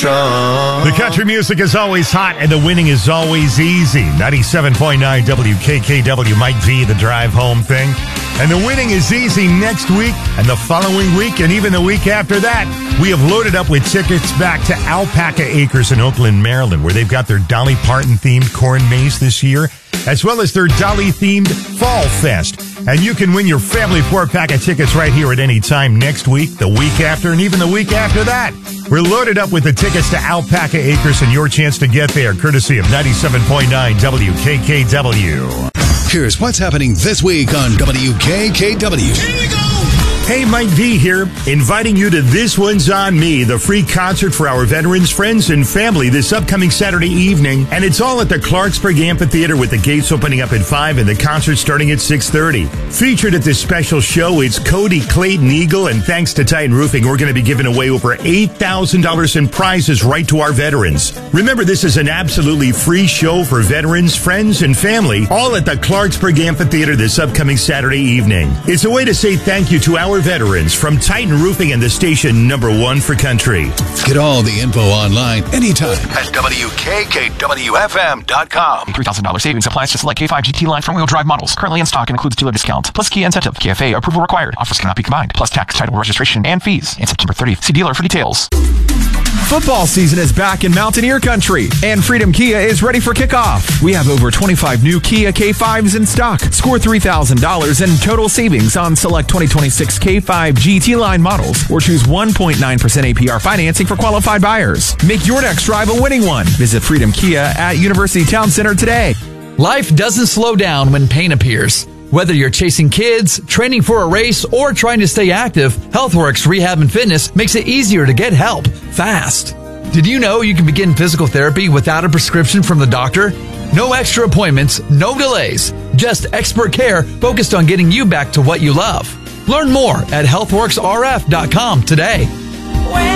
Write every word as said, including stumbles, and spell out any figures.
Trump. The country music is always hot and the winning is always easy. ninety-seven point nine W K K W, Mike V, the drive home thing. And the winning is easy next week and the following week and even the week after that. We have loaded up with tickets back to Alpaca Acres in Oakland, Maryland, where they've got their Dolly Parton-themed corn maze this year, as well as their Dolly-themed Fall Fest. And you can win your family four-pack of tickets right here at any time next week, the week after, and even the week after that. We're loaded up with the tickets to Alpaca Acres and your chance to get there, courtesy of ninety-seven point nine W K K W. Here's what's happening this week on W K K W. Here we go! Hey, Mike V here, inviting you to This One's On Me, the free concert for our veterans, friends, and family this upcoming Saturday evening. And it's all at the Clarksburg Amphitheater with the gates opening up at five and the concert starting at six thirty. Featured at this special show, it's Cody Clayton Eagle, and thanks to Titan Roofing, we're going to be giving away over eight thousand dollars in prizes right to our veterans. Remember, this is an absolutely free show for veterans, friends, and family, all at the Clarksburg Amphitheater this upcoming Saturday evening. It's a way to say thank you to our veterans from Titan Roofing and the station number one for country. Get all the info online anytime at W K K W F M dot com. three thousand dollars savings applies to select K five G T line front-wheel drive models. Currently in stock and includes dealer discount, plus key incentive. K F A approval required. Offers cannot be combined. Plus tax, title, registration, and fees. And September thirtieth. See dealer for details. Football season is back in Mountaineer Country, and Freedom Kia is ready for kickoff. We have over twenty-five new Kia K fives in stock. Score three thousand dollars in total savings on select twenty twenty-six K five G T line models, or choose one point nine percent A P R financing for qualified buyers. Make your next drive a winning one. Visit Freedom Kia at University Town Center today. Life doesn't slow down when pain appears. Whether you're chasing kids, training for a race, or trying to stay active, HealthWorks Rehab and Fitness makes it easier to get help fast. Did you know you can begin physical therapy without a prescription from the doctor? No extra appointments, no delays, just expert care focused on getting you back to what you love. Learn more at health works R F dot com today.